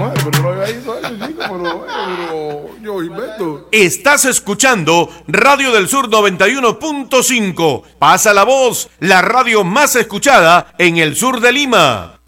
pero no había ido eso, chico, pero yo invento. Estás escuchando Radio del Sur 91.5. Pasa la voz, la radio más escuchada en el sur de Lima.